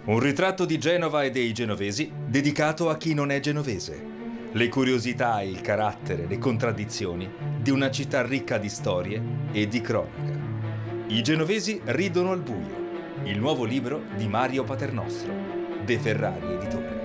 Un ritratto di Genova e dei genovesi dedicato a chi non è genovese. Le curiosità, il carattere, le contraddizioni di una città ricca di storie e di cronaca. I genovesi ridono al buio. Il nuovo libro di Mario Paternostro, De Ferrari Editore.